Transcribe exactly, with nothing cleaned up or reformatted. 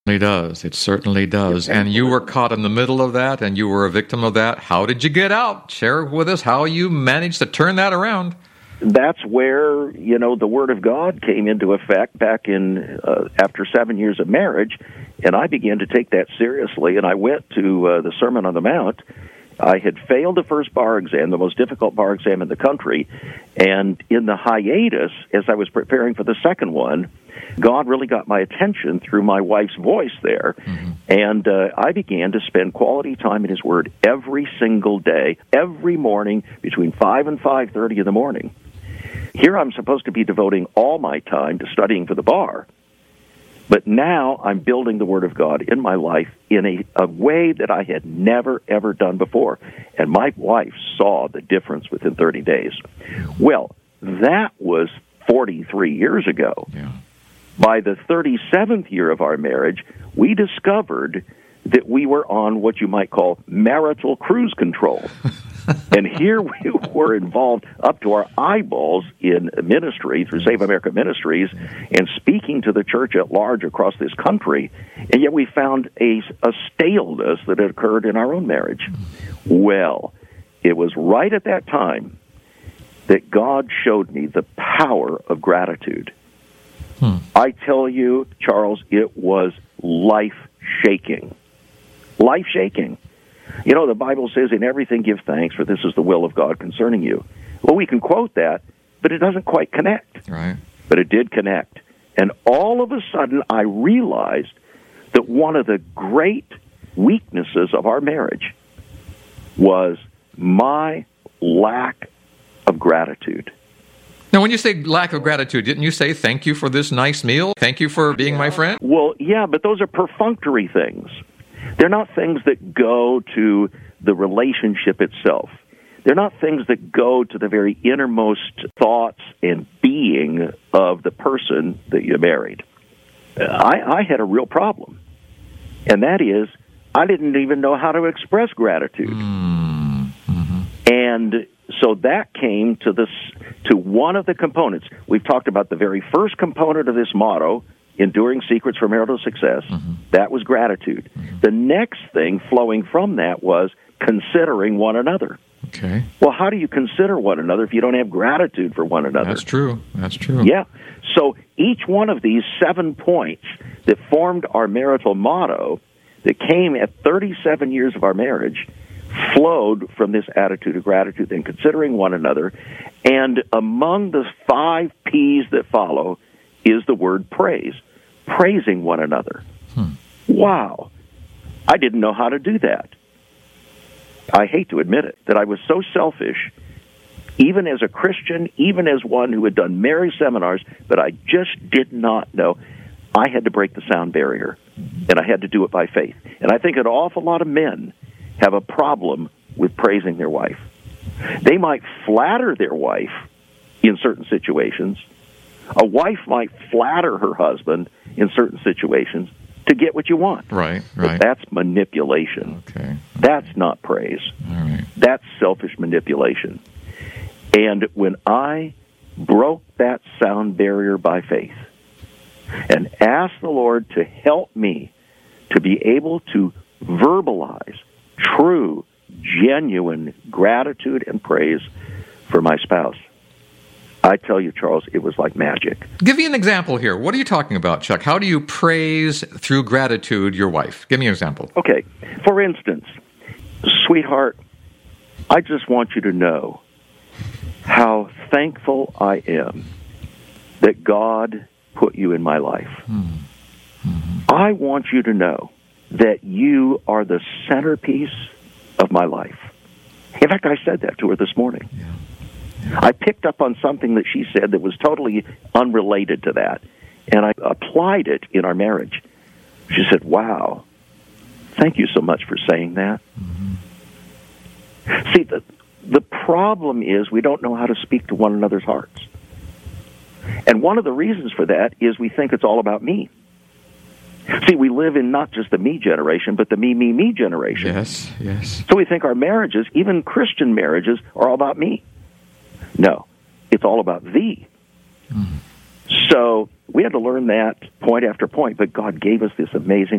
It does. It certainly does. And you were caught in the middle of that, and you were a victim of that. How did you get out? Share with us how you managed to turn that around. That's where, you know, the Word of God came into effect back in, uh, after seven years of marriage, and I began to take that seriously, and I went to uh, the Sermon on the Mount. I had failed the first bar exam, the most difficult bar exam in the country, and in the hiatus, as I was preparing for the second one, God really got my attention through my wife's voice there, mm-hmm. and uh, I began to spend quality time in His Word every single day, every morning between five and five thirty in the morning. Here I'm supposed to be devoting all my time to studying for the bar, but now I'm building the Word of God in my life in a, a way that I had never, ever done before, and my wife saw the difference within thirty days. Well, that was forty-three years ago. Yeah. By the thirty-seventh year of our marriage, we discovered that we were on what you might call marital cruise control. And here we were involved up to our eyeballs in ministry through Save America Ministries and speaking to the church at large across this country. And yet we found a, a staleness that had occurred in our own marriage. Well, it was right at that time that God showed me the power of gratitude. Hmm. I tell you, Charles, it was life-shaking. Life-shaking. You know, the Bible says, in everything give thanks, for this is the will of God concerning you. Well, we can quote that, but it doesn't quite connect. Right. But it did connect. And all of a sudden, I realized that one of the great weaknesses of our marriage was my lack of gratitude. Now, when you say lack of gratitude, didn't you say thank you for this nice meal? Thank you for being my friend? Well, yeah, but those are perfunctory things. They're not things that go to the relationship itself. They're not things that go to the very innermost thoughts and being of the person that you married. I, I had a real problem, and that is I didn't even know how to express gratitude. Mm-hmm. And so that came to this to one of the components. We've talked about the very first component of this motto, Enduring Secrets for Marital Success. Mm-hmm. That was gratitude. Mm-hmm. The next thing flowing from that was considering one another. Okay. Well, how do you consider one another if you don't have gratitude for one another? That's true. That's true. Yeah. So each one of these seven points that formed our marital motto that came at thirty-seven years of our marriage flowed from this attitude of gratitude and considering one another. And among the five P's that follow is the word praise, praising one another. Hmm. Wow. I didn't know how to do that. I hate to admit it, that I was so selfish, even as a Christian, even as one who had done marriage seminars, that I just did not know. I had to break the sound barrier, and I had to do it by faith. And I think an awful lot of men have a problem with praising their wife. They might flatter their wife in certain situations. A wife might flatter her husband in certain situations to get what you want. Right, right. But that's manipulation. Okay. okay. That's not praise. All right. That's selfish manipulation. And when I broke that sound barrier by faith and asked the Lord to help me to be able to verbalize true, genuine gratitude and praise for my spouse, I tell you, Charles, it was like magic. Give me an example here. What are you talking about, Chuck? How do you praise through gratitude your wife? Give me an example. Okay. For instance, sweetheart, I just want you to know how thankful I am that God put you in my life. Mm-hmm. I want you to know that you are the centerpiece of my life. In fact, I said that to her this morning. Yeah. I picked up on something that she said that was totally unrelated to that, and I applied it in our marriage. She said, wow, thank you so much for saying that. Mm-hmm. See, the, the problem is we don't know how to speak to one another's hearts. And one of the reasons for that is we think it's all about me. See, we live in not just the me generation, but the me, me, me generation. Yes, yes. So we think our marriages, even Christian marriages, are all about me. No, it's all about thee. Mm. So we had to learn that point after point, but God gave us this amazing